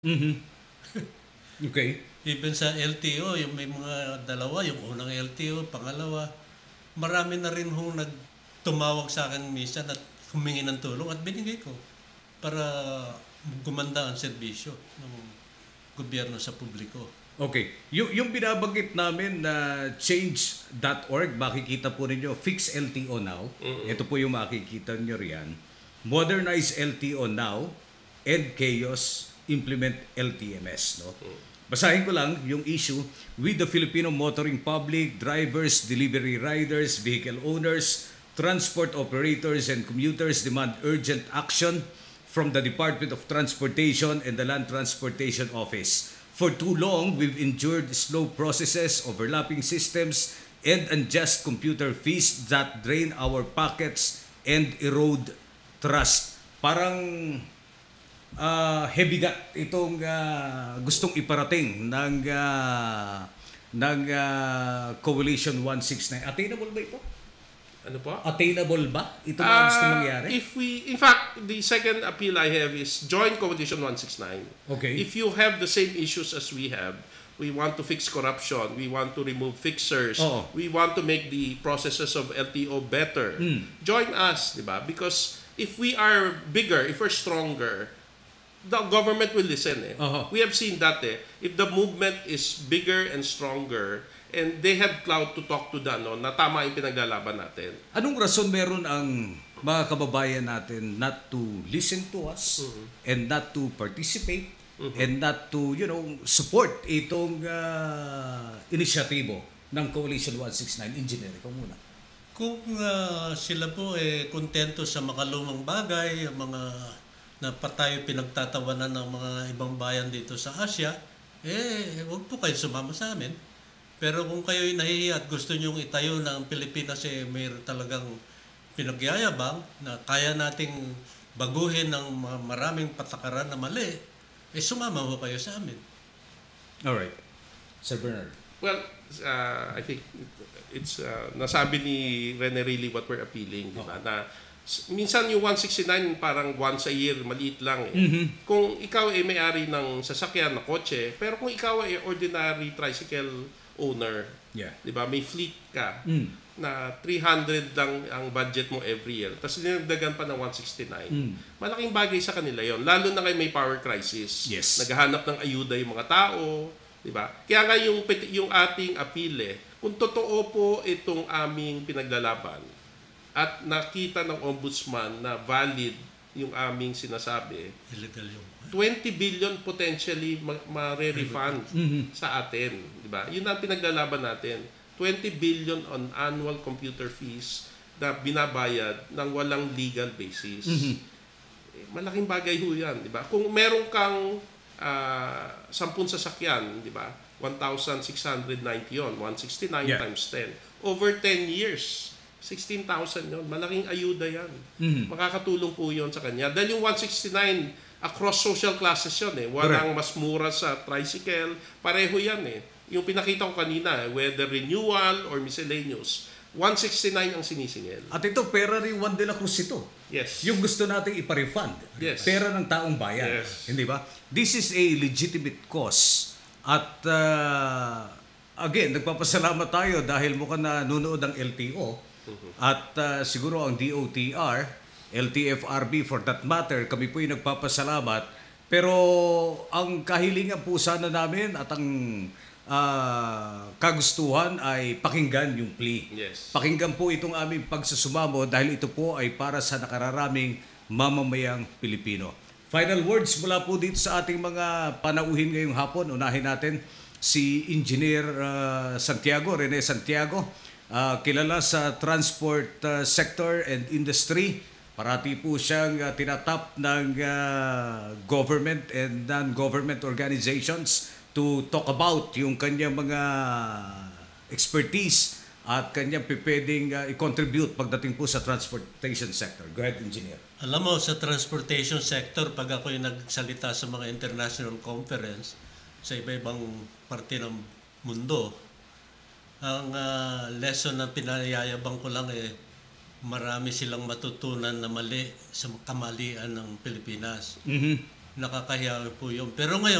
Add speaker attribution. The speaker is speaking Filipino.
Speaker 1: Mhm. Okay.
Speaker 2: Even sa LTO, yung may mga dalawa, yung unang LTO, pangalawa, marami na rin hong tumawag sa akin minsan at humingi ng tulong at binigay ko para gumanda ang serbisyo ng gobyerno sa publiko.
Speaker 1: Okay. Yung binabanggit namin na change.org, makikita po ninyo, Fix LTO Now. Ito po yung makikita nyo riyan. Modernize LTO Now, End Chaos, Implement LTMS. No? Basahin ko lang yung issue. With the Filipino motoring public, drivers, delivery riders, vehicle owners, transport operators, and commuters demand urgent action from the Department of Transportation and the Land Transportation Office. For too long, we've endured slow processes, overlapping systems, and unjust computer fees that drain our pockets and erode trust. Parang heavy gut itong gustong iparating ng Coalition 169. Attainable ba ito?
Speaker 3: Ano po?
Speaker 1: Attainable ba ito na gusto mangyari?
Speaker 3: In fact, the second appeal I have is join Coalition 169.
Speaker 1: Okay.
Speaker 3: If you have the same issues as we have, we want to fix corruption, we want to remove fixers, we want to make the processes of LTO better. Join us, di ba? Because if we are bigger, if we're stronger, the government will listen. We have seen that. If the movement is bigger and stronger, and they have clout to talk to na tama yung pinaglalaban natin.
Speaker 1: Anong rason meron ang mga kababayan natin not to listen to us and not to participate and not to, support itong inisyatibo ng Coalition 169? Engineer, ikaw muna.
Speaker 2: Kung sila po kontento sa makalumang bagay, ang mga na patayo pinagtatawanan ng mga ibang bayan dito sa Asia, huwag po kayo sumama sa amin. Pero kung kayo'y nahihiya at gusto nyong itayo na ang Pilipinas may talagang pinagyayabang na kaya nating baguhin ng maraming patakaran na mali, sumama ho kayo sa amin.
Speaker 1: Alright. Sir Bernard.
Speaker 3: Well, I think it's nasabi ni Rene really what we're appealing, di ba? Na minsan yung 169 parang once a year, maliit lang Kung ikaw may-ari ng sasakyan na kotse, pero kung ikaw ay ordinary tricycle owner, di ba? May fleet ka na 300 lang ang budget mo every year. Tapos dinagdagan pa ng 169. Malaking bagay sa kanila yon, lalo na kay may power crisis.
Speaker 1: Yes.
Speaker 3: Naghahanap ng ayuda yung mga tao, di ba? Kaya nga yung ating appeal kung totoo po itong aming pinaglalaban at nakita ng ombudsman na valid yung aming sinasabi,
Speaker 2: Illegal yung
Speaker 3: 20 billion potentially ma-refund sa atin, di ba? Yun ang pinaglalaban natin. 20 billion on annual computer fees na binabayad ng walang legal basis. Malaking bagay ho yan, di ba? Kung meron kang 10 sasakyan, di ba? 1,690 yon, 169 times 10. Over 10 years, 16,000 yun. Malaking ayuda yan. Makakatulong po yun sa kanya. Dahil yung 169, across social classes yun Walang mas mura sa tricycle. Pareho yan Yung pinakita ko kanina, whether renewal or miscellaneous, 169 ang sinisingil.
Speaker 1: At ito, pera ni Juan de la Cruz ito.
Speaker 3: Yes.
Speaker 1: Yung gusto nating ipa-refund.
Speaker 3: Yes.
Speaker 1: Pera ng taong bayan.
Speaker 3: Yes.
Speaker 1: Hindi ba? This is a legitimate cause. At again, nagpapasalamat tayo dahil mukhang nanonood ang LTO. At siguro ang DOTR, LTFRB for that matter, kami po yung nagpapasalamat. Pero ang kahilingan po sana namin at ang kagustuhan ay pakinggan yung plea.
Speaker 3: Yes.
Speaker 1: Pakinggan po itong aming pagsusumamo dahil ito po ay para sa nakararaming mamamayang Pilipino. Final words mula po dito sa ating mga panauhin ngayong hapon. Unahin natin si Engineer Rene Santiago. Kilala sa transport sector and industry. Parati po siyang tinatap ng government and non-government organizations to talk about yung kanyang mga expertise at kanyang pwedeng i-contribute pagdating po sa transportation sector. Go ahead, Engineer.
Speaker 2: Alam mo, sa transportation sector, pag ako'y nagsalita sa mga international conference sa iba-ibang parte ng mundo, ang lesson na pinayayabang ko lang marami silang matutunan na mali sa kamalian ng Pilipinas. nakakahiya po yun. Pero ngayon,